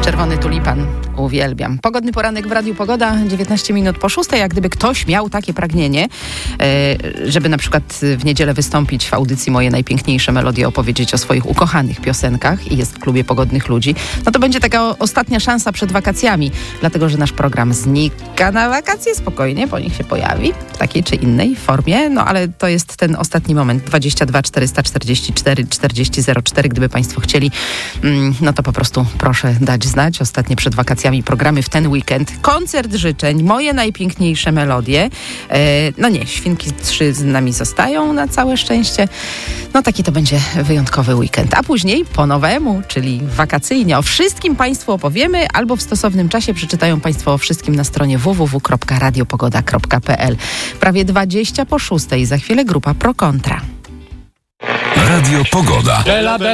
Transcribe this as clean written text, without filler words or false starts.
Czerwony tulipan. Uwielbiam. Pogodny poranek w Radiu Pogoda, 19 minut po 6. Jak gdyby ktoś miał takie pragnienie, żeby na przykład w niedzielę wystąpić w audycji Moje Najpiękniejsze Melodie, opowiedzieć o swoich ukochanych piosenkach i jest w klubie Pogodnych Ludzi, no to będzie taka ostatnia szansa przed wakacjami, dlatego że nasz program znika na wakacje, spokojnie, po nich się pojawi w takiej czy innej formie, no ale to jest ten ostatni moment, 22 444 40 04, gdyby Państwo chcieli, no to po prostu proszę dać znać. Ostatnie przed wakacjami programy w ten weekend. Koncert życzeń, Moje Najpiękniejsze Melodie. No nie, Świnki 3 z nami zostają na całe szczęście. No taki to będzie wyjątkowy weekend. A później po nowemu, czyli wakacyjnie, o wszystkim Państwu opowiemy, albo w stosownym czasie przeczytają Państwo o wszystkim na stronie www.radiopogoda.pl. Prawie 20 po 6. Za chwilę grupa Pro Kontra. Radio Pogoda.